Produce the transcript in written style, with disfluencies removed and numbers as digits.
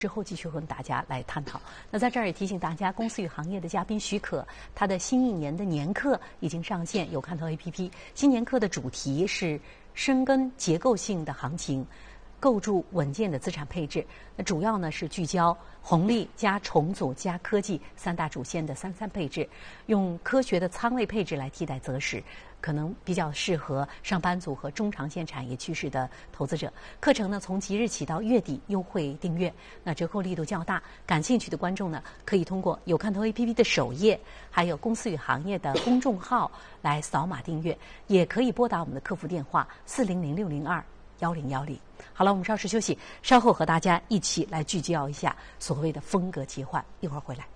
之后继续和大家来探讨。那在这儿也提醒大家，公司与行业的嘉宾许可，他的新一年的年课已经上线，有看头 APP。新年课的主题是深耕结构性的行情，构筑稳健的资产配置。那主要呢是聚焦红利加重组加科技三大主线的三配置，用科学的仓位配置来替代择时，可能比较适合上班族和中长线产业趋势的投资者。课程呢从即日起到月底优惠订阅，那折扣力度较大。感兴趣的观众呢，可以通过有看头 APP 的首页，还有公司与行业的公众号来扫码订阅，也可以拨打我们的客服电话4006021010。好了，我们稍事休息，稍后和大家一起来聚焦一下所谓的风格切换，一会儿回来。